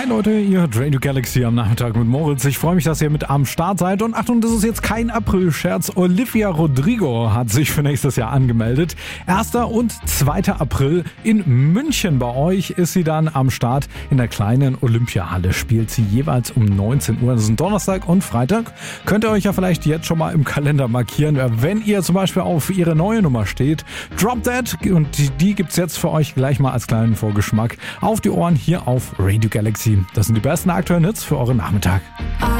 Hi Leute, ihr hört Radio Galaxy am Nachmittag mit Moritz. Ich freue mich, dass ihr mit am Start seid. Und Achtung, das ist jetzt kein April-Scherz. Olivia Rodrigo hat sich für nächstes Jahr angemeldet. 1. und 2. April in München bei euch ist sie dann am Start. In der kleinen Olympiahalle spielt sie jeweils um 19 Uhr. Das ist ein Donnerstag und Freitag. Könnt ihr euch ja vielleicht jetzt schon mal im Kalender markieren, wenn ihr zum Beispiel auf ihre neue Nummer steht. Drop That, und die gibt's jetzt für euch gleich mal als kleinen Vorgeschmack auf die Ohren hier auf Radio Galaxy. Das sind die besten aktuellen Hits für euren Nachmittag.